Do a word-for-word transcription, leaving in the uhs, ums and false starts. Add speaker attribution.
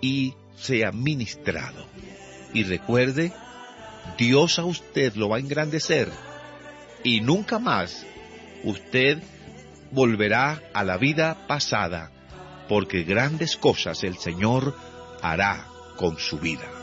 Speaker 1: y sea ministrado. Y recuerde, Dios a usted lo va a engrandecer y nunca más usted volverá a la vida pasada, porque grandes cosas el Señor hará con su vida.